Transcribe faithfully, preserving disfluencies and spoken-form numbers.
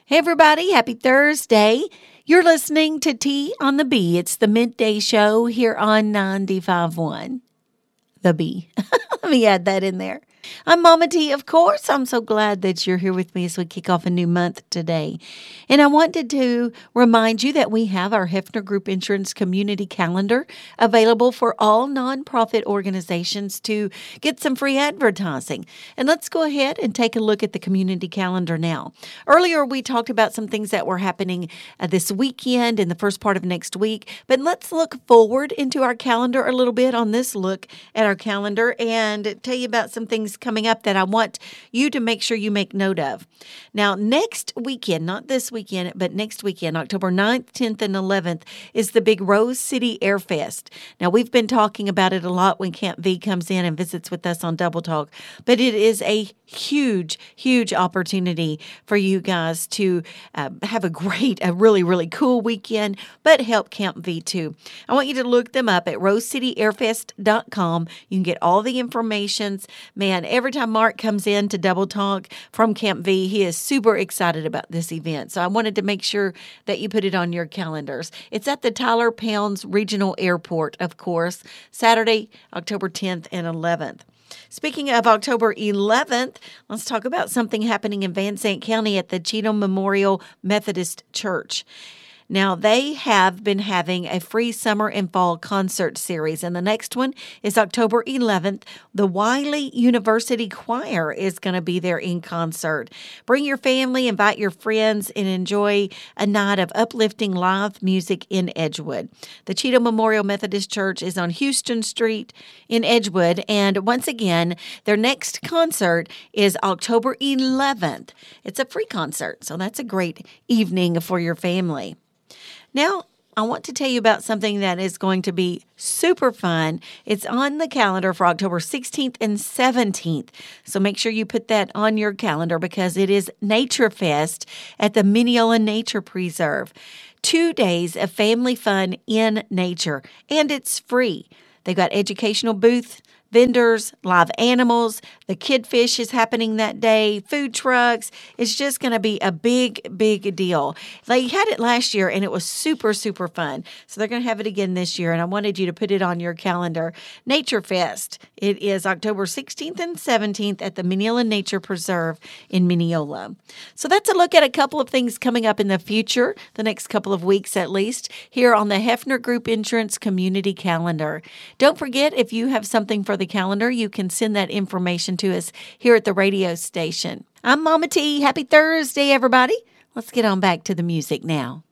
Hey, everybody. Happy Thursday. You're listening to Tea on the Bee. It's the midday show here on ninety-five point one. The Bee. Let me add that in there. I'm Mama T, of course. I'm so glad that you're here with me as we kick off a new month today. And I wanted to remind you that we have our Hefner Group Insurance Community Calendar available for all nonprofit organizations to get some free advertising. And let's go ahead and take a look at the community calendar now. Earlier, we talked about some things that were happening uh, this weekend and the first part of next week. But let's look forward into our calendar a little bit on this look at our calendar and tell you about some things coming up that I want you to make sure you make note of. Now, next weekend, not this weekend, but next weekend, October ninth, tenth, and eleventh, is the big Rose City Air Fest. Now, we've been talking about it a lot when Camp V comes in and visits with us on Double Talk, but it is a huge, huge opportunity for you guys to uh, have a great, a really, really cool weekend, but help Camp V too. I want you to look them up at rose city air fest dot com. You can get all the information. Man, every time Mark comes in to Double Talk from Camp V, he is super excited about this event. So I wanted to make sure that you put it on your calendars. It's at the Tyler Pounds Regional Airport, of course, Saturday, October tenth and eleventh. Speaking of October eleventh, let's talk about something happening in Van Zandt County at the Cheatham Memorial Methodist Church. Now, they have been having a free summer and fall concert series, and the next one is October eleventh. The Wiley University Choir is going to be there in concert. Bring your family, invite your friends, and enjoy a night of uplifting live music in Edgewood. The Cheatham Memorial Methodist Church is on Houston Street in Edgewood, and once again, their next concert is October eleventh. It's a free concert, so that's a great evening for your family. Now, I want to tell you about something that is going to be super fun. It's on the calendar for October sixteenth and seventeenth. So make sure you put that on your calendar because it is Nature Fest at the Mineola Nature Preserve. Two days of family fun in nature, and it's free. They've got educational booths, vendors, live animals, the Kid Fish is happening that day, food trucks. It's just going to be a big, big deal. They had it last year, and it was super, super fun. So they're going to have it again this year, and I wanted you to put it on your calendar. Nature Fest. It is October sixteenth and seventeenth at the Mineola Nature Preserve in Mineola. So that's a look at a couple of things coming up in the future, the next couple of weeks at least, here on the Hefner Group Insurance Community Calendar. Don't forget, if you have something for the calendar, you can send that information to us here at the radio station. I'm Mama T. Happy Thursday, everybody. Let's get on back to the music now.